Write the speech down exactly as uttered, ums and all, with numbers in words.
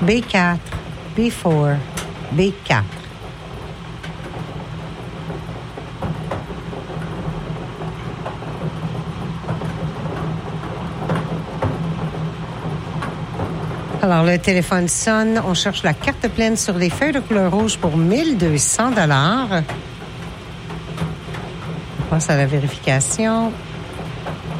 B quatre, B quatre, B quatre. Alors, le téléphone sonne. On cherche la carte pleine sur les feuilles de couleur rouge pour mille deux cents dollars. On passe à la vérification.